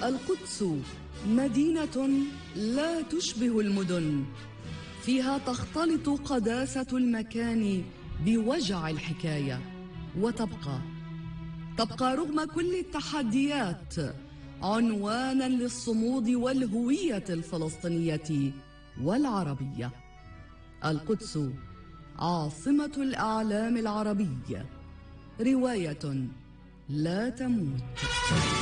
القدس مدينة لا تشبه المدن، فيها تختلط قداسة المكان بوجع الحكاية، وتبقى رغم كل التحديات عنوانا للصمود والهوية الفلسطينية والعربية. القدس عاصمة الأعلام العربية، رواية لا تموت.